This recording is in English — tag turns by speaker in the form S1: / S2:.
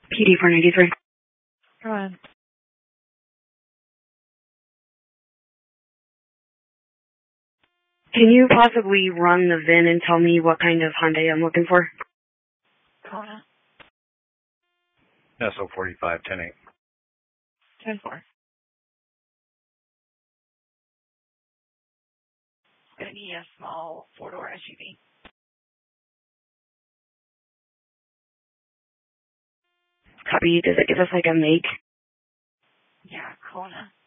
S1: PD 493.
S2: Go ahead.
S1: Can you possibly run the VIN and tell me what kind of Hyundai I'm looking for?
S2: Kona.
S3: SO45 10-8.
S2: 10-4. It's going to be a small four-door SUV.
S1: Copy. Does it give us like a make?
S2: Yeah, Kona.